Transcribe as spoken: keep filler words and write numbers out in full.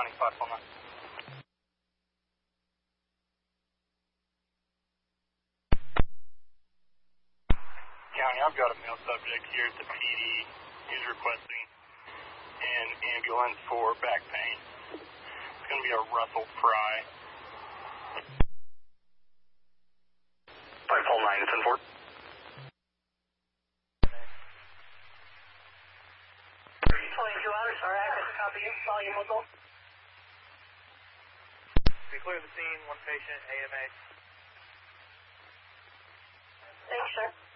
County five four nine. County, I've got a male subject here at the P D. He's requesting an ambulance for back pain. It's going to be a Russell Fry. five four nine, ten four. twenty-two hours, sorry, I couldn't copy you. Volume whistle. We clear the scene, one patient, A M A. Thanks, sir.